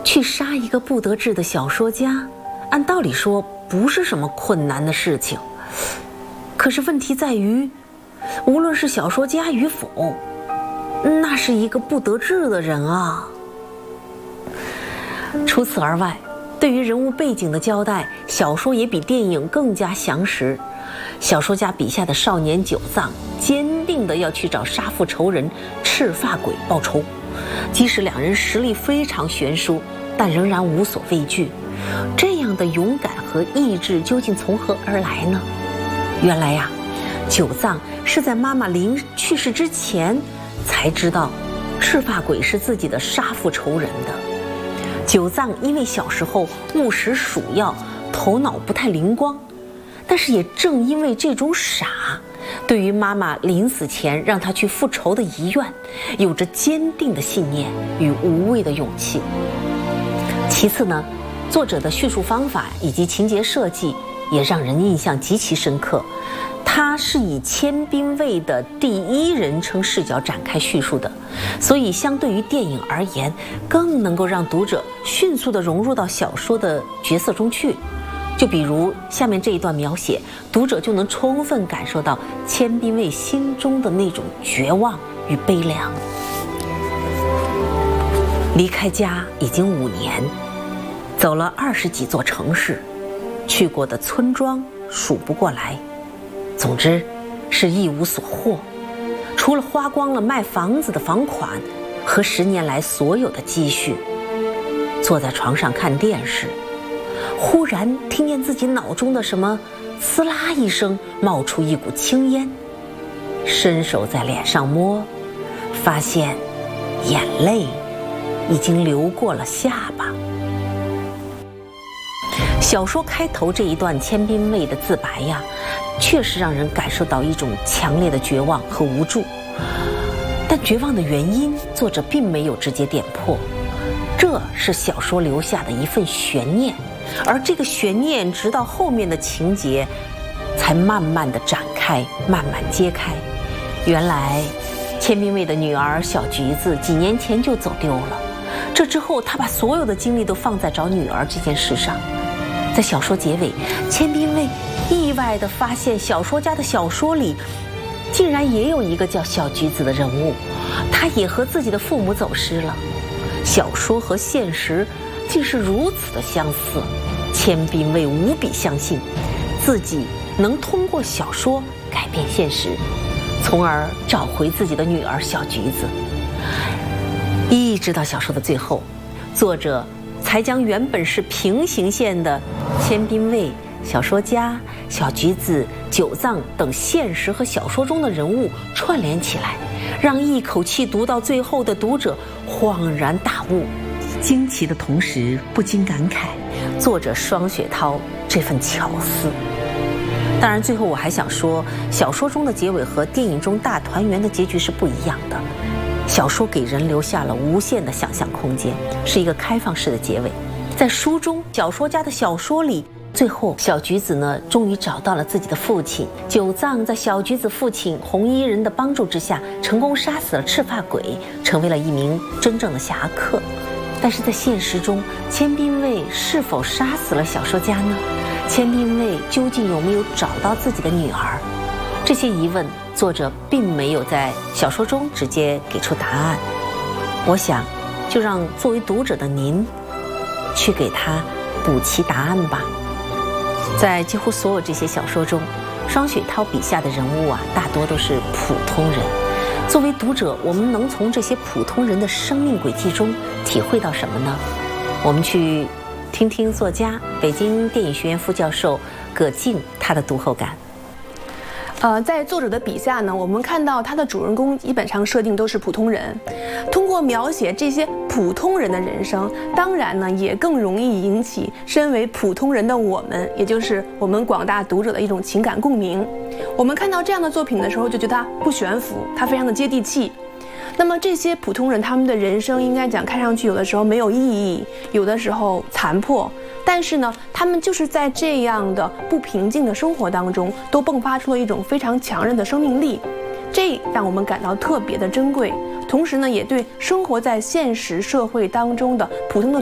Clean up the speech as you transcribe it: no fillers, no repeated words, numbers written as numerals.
去杀一个不得志的小说家，按道理说不是什么困难的事情。可是问题在于，无论是小说家与否，那是一个不得志的人啊。除此而外，对于人物背景的交代，小说也比电影更加详实。小说家笔下的少年九藏坚定地要去找杀父仇人赤发鬼报仇，即使两人实力非常悬殊，但仍然无所畏惧。这样的勇敢和意志究竟从何而来呢？原来呀，九藏是在妈妈临去世之前才知道赤发鬼是自己的杀父仇人的。九藏因为小时候误食鼠药，头脑不太灵光，但是也正因为这种傻，对于妈妈临死前让他去复仇的遗愿，有着坚定的信念与无畏的勇气。其次呢，作者的叙述方法以及情节设计也让人印象极其深刻。他是以千兵卫的第一人称视角展开叙述的，所以相对于电影而言，更能够让读者迅速地融入到小说的角色中去。就比如下面这一段描写，读者就能充分感受到千兵卫心中的那种绝望与悲凉。离开家已经5年，走了20几座城市，去过的村庄数不过来。总之是一无所获，除了花光了卖房子的房款和10年来所有的积蓄。坐在床上看电视，忽然听见自己脑中的什么呲啦一声冒出一股青烟，伸手在脸上摸，发现眼泪已经流过了下巴。小说开头这一段千兵卫的自白呀，确实让人感受到一种强烈的绝望和无助，但绝望的原因作者并没有直接点破，这是小说留下的一份悬念，而这个悬念直到后面的情节才慢慢的展开，慢慢揭开。原来千兵卫的女儿小橘子几年前就走丢了，这之后他把所有的精力都放在找女儿这件事上。在小说结尾，千兵卫意外地发现小说家的小说里竟然也有一个叫小橘子的人物，他也和自己的父母走失了。小说和现实竟是如此的相似，千兵卫无比相信自己能通过小说改变现实，从而找回自己的女儿小橘子。一直到小说的最后，作者才将原本是平行线的千兵卫、小说家、小橘子、九藏等现实和小说中的人物串联起来，让一口气读到最后的读者恍然大悟，惊奇的同时不禁感慨作者双雪涛这份巧思。当然最后我还想说，小说中的结尾和电影中大团圆的结局是不一样的。小说给人留下了无限的想象空间，是一个开放式的结尾。在书中，小说家的小说里，最后小橘子呢终于找到了自己的父亲，九藏在小橘子父亲红衣人的帮助之下，成功杀死了赤发鬼，成为了一名真正的侠客。但是在现实中，千兵卫是否杀死了小说家呢？千兵卫究竟有没有找到自己的女儿？这些疑问，作者并没有在小说中直接给出答案。我想，就让作为读者的您，去给他补齐答案吧。在几乎所有这些小说中，双雪涛笔下的人物啊，大多都是普通人。作为读者，我们能从这些普通人的生命轨迹中体会到什么呢？我们去听听作家、北京电影学院副教授葛静他的读后感。 在作者的笔下呢，我们看到他的主人公基本上设定都是普通人。通过描写这些普通人的人生，当然呢，也更容易引起身为普通人的我们，也就是我们广大读者的一种情感共鸣。我们看到这样的作品的时候，就觉得它不悬浮，它非常的接地气。那么这些普通人，他们的人生应该讲看上去有的时候没有意义，有的时候残破，但是呢，他们就是在这样的不平静的生活当中，都迸发出了一种非常强韧的生命力，这让我们感到特别的珍贵。同时呢，也对生活在现实社会当中的普通的